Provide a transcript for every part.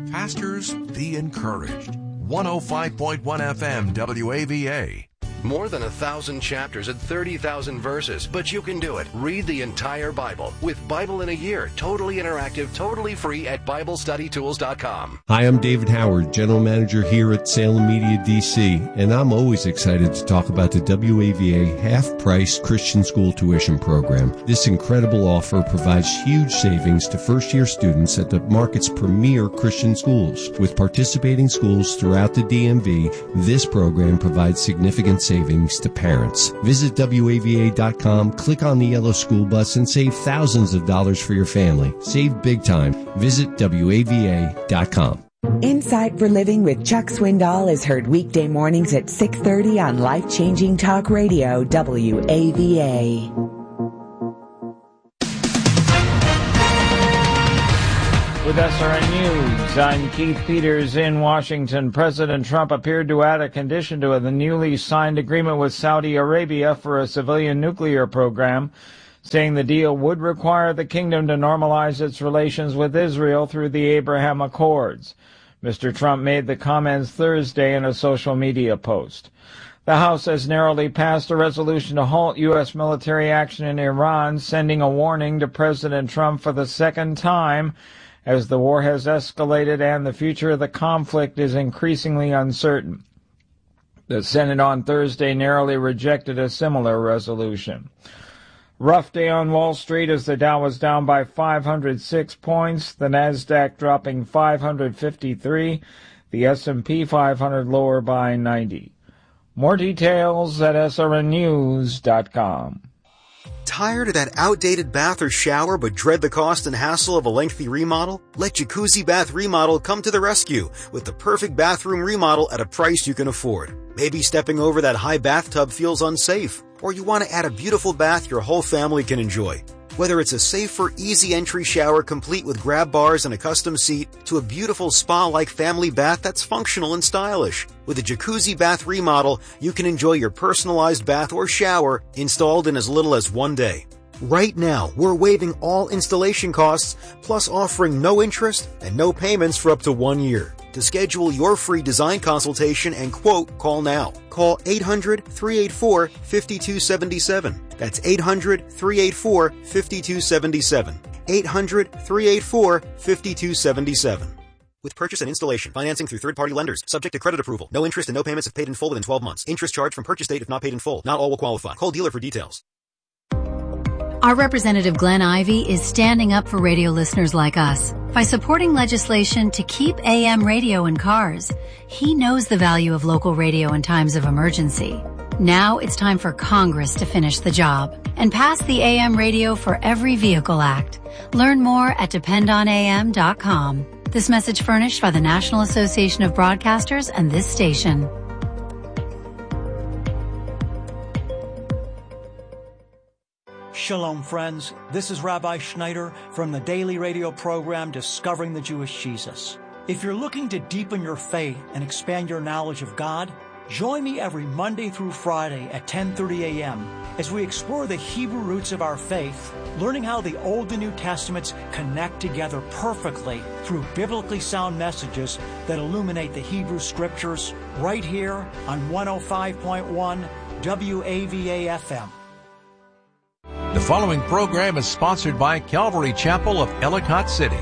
Pastors, be encouraged. 105.1 FM WAVA. More than 1,000 chapters and 30,000 verses, but you can do it. Read the entire Bible with Bible in a Year, totally interactive, totally free at BibleStudyTools.com. Hi, I'm David Howard, General Manager here at Salem Media DC, and I'm always excited to talk about the WAVA half-price Christian school tuition program. This incredible offer provides huge savings to first-year students at the market's premier Christian schools. With participating schools throughout the DMV, this program provides significant savings to parents. Visit WAVA.com, click on the yellow school bus, and save thousands of dollars for your family. Save big time. Visit WAVA.com. Insight for Living with Chuck Swindoll is heard weekday mornings at 6:30 on Life Changing Talk Radio, WAVA. With SRN News, I'm Keith Peters in Washington. President Trump appeared to add a condition to the newly signed agreement with Saudi Arabia for a civilian nuclear program, saying the deal would require the kingdom to normalize its relations with Israel through the Abraham Accords. Mr. Trump made the comments Thursday in a social media post. The House has narrowly passed a resolution to halt U.S. military action in Iran, sending a warning to President Trump for the second time, as the war has escalated and the future of the conflict is increasingly uncertain. The Senate on Thursday narrowly rejected a similar resolution. Rough day on Wall Street as the Dow was down by 506 points, the Nasdaq dropping 553, the S&P 500 lower by 90. More details at srnnews.com. Tired of that outdated bath or shower but dread the cost and hassle of a lengthy remodel? Let Jacuzzi Bath Remodel come to the rescue with the perfect bathroom remodel at a price you can afford. Maybe stepping over that high bathtub feels unsafe, or you want to add a beautiful bath your whole family can enjoy. Whether it's a safer, easy entry shower complete with grab bars and a custom seat, to a beautiful spa-like family bath that's functional and stylish. With a Jacuzzi Bath Remodel, you can enjoy your personalized bath or shower installed in as little as 1 day. Right now, we're waiving all installation costs, plus offering no interest and no payments for up to 1 year. To schedule your free design consultation and quote, call now. Call 800-384-5277. That's 800-384-5277. 800-384-5277. With purchase and installation, financing through third-party lenders, subject to credit approval. No interest and no payments if paid in full within 12 months. Interest charged from purchase date if not paid in full. Not all will qualify. Call dealer for details. Our Representative Glenn Ivey is standing up for radio listeners like us by supporting legislation to keep AM radio in cars. He knows the value of local radio in times of emergency. Now it's time for Congress to finish the job and pass the AM Radio for Every Vehicle Act. Learn more at dependonam.com. This message furnished by the National Association of Broadcasters and this station. Shalom, friends. This is Rabbi Schneider from the daily radio program Discovering the Jewish Jesus. If you're looking to deepen your faith and expand your knowledge of God, join me every Monday through Friday at 10:30 a.m. as we explore the Hebrew roots of our faith, learning how the Old and New Testaments connect together perfectly through biblically sound messages that illuminate the Hebrew Scriptures right here on 105.1 WAVA-FM. The following program is sponsored by Calvary Chapel of Ellicott City.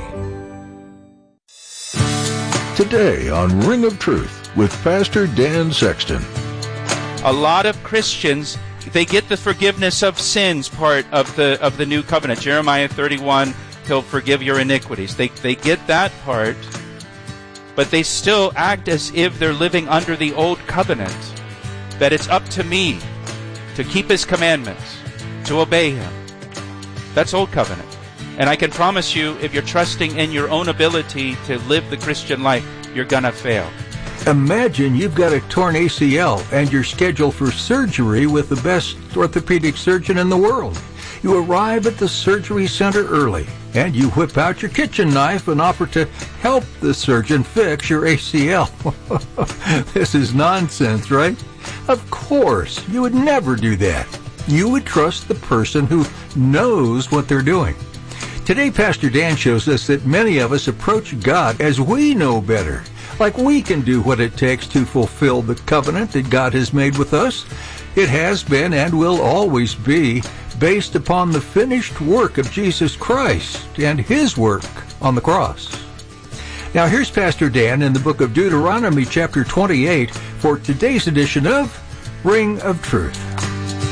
Today on Ring of Truth with Pastor Dan Sexton. A lot of Christians, they get the forgiveness of sins part of the new covenant. Jeremiah 31, he'll forgive your iniquities. They get that part, but they still act as if they're living under the old covenant, that it's up to me to keep his commandments, to obey him. That's old covenant. And I can promise you, if you're trusting in your own ability to live the Christian life, you're gonna fail. Imagine you've got a torn ACL and you're scheduled for surgery with the best orthopedic surgeon in the world. You arrive at the surgery center early and you whip out your kitchen knife and offer to help the surgeon fix your ACL. This is nonsense, right? Of course, you would never do that. You would trust the person who knows what they're doing. Today, Pastor Dan shows us that many of us approach God as we know better, like we can do what it takes to fulfill the covenant that God has made with us. It has been and will always be based upon the finished work of Jesus Christ and His work on the cross. Now here's Pastor Dan in the book of Deuteronomy chapter 28 for today's edition of Ring of Truth.